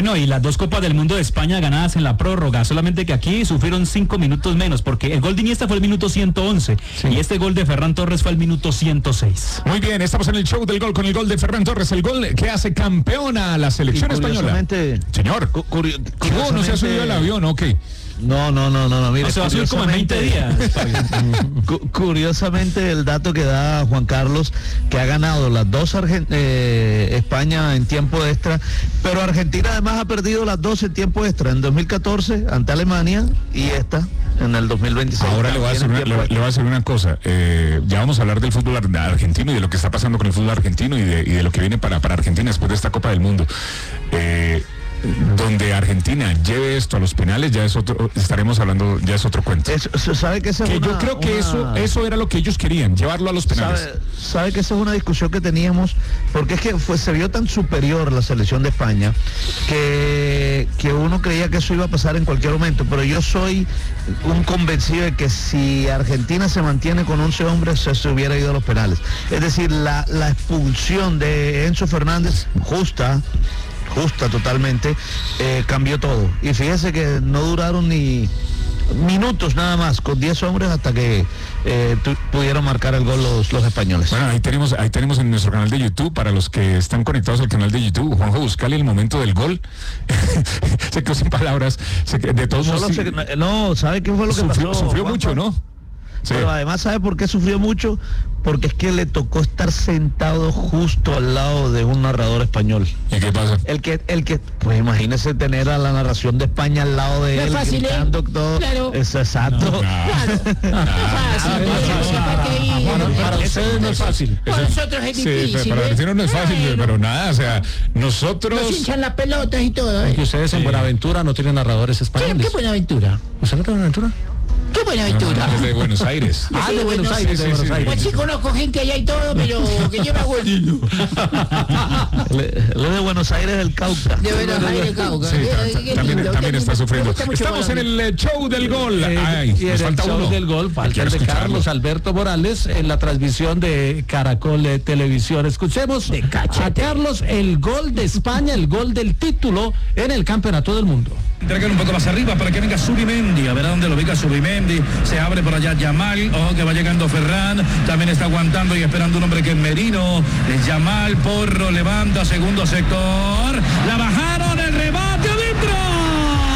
no, y las 2 Copas del Mundo de España ganadas en la prórroga, solamente que aquí sufrieron 5 minutos menos, porque el gol de Iniesta fue el minuto 111, sí, y este gol de Ferran Torres fue el minuto 106. Muy bien, estamos en el show del gol con el gol de Ferran Torres, el gol que hace campeona a la selección española. Señor, ¿no se ha subido el avión? Ok. No, mire, se va a subir como en 20 días. Curiosamente el dato que da Juan Carlos, que ha ganado las 2 España en tiempo extra, pero Argentina además ha perdido las 2 en tiempo extra, en 2014 ante Alemania y esta en el 2026. Ahora le voy a hacer una cosa, ya vamos a hablar del fútbol argentino y de lo que está pasando con el fútbol argentino y de lo que viene para Argentina después de esta Copa del Mundo. Donde Argentina lleve esto a los penales, ya es otro, estaremos hablando, ya es otro cuento. ¿Sabe que yo creo que eso era lo que ellos querían, llevarlo a los penales. ¿Sabe que esa es una discusión que teníamos? Porque es que se vio tan superior la selección de España que uno creía que eso iba a pasar en cualquier momento, pero yo soy un convencido de que si Argentina se mantiene con 11 hombres se hubiera ido a los penales. Es decir, la expulsión de Enzo Fernández, justa totalmente, cambió todo. Y fíjese que no duraron ni minutos nada más, con 10 hombres hasta que pudieron marcar el gol los españoles. Bueno, ahí tenemos en nuestro canal de YouTube, para los que están conectados al canal de YouTube, Juanjo, buscale el momento del gol. Se quedó sin palabras. De todos modos. No, ¿sabe qué fue lo que pasó? Sufrió mucho, ¿no? Sí. Pero además, ¿sabe por qué sufrió mucho? Porque es que le tocó estar sentado justo al lado de un narrador español. ¿Y qué pasa? El que, pues imagínese tener a la narración de España al lado de él, fácil, gritando todo. Claro. Es exacto. Para ustedes no es fácil. Para nosotros es difícil. Sí, para Argentinos no es fácil, pero nada, o sea, nosotros... Nos hinchan las pelotas y todo. Porque ustedes en Buenaventura no tienen narradores españoles. ¿Qué Buenaventura? ¿Usted no tiene Buenaventura? ¿Qué Buenaventura? Desde Buenos Aires. De Buenos Aires, de Buenos Aires. Pues sí conozco gente allá y todo, pero que yo me acuerdo. Él de Buenos Aires del Cauca. De Buenos Aires, Cauca. Sí, también está sufriendo. Estamos en el show del gol. Y en el show del gol falta el de Carlos Alberto Morales en la transmisión de Caracol Televisión. Escuchemos a Carlos, el gol de España, el gol del título en el Campeonato del Mundo. Entregan un poco más arriba para que venga Zubimendi, a ver a dónde lo ubica Zubimendi, se abre por allá Yamal, ojo que va llegando Ferran, también está aguantando y esperando un hombre que es Merino, Yamal, Porro, levanta, segundo sector, la bajaron, el rebote.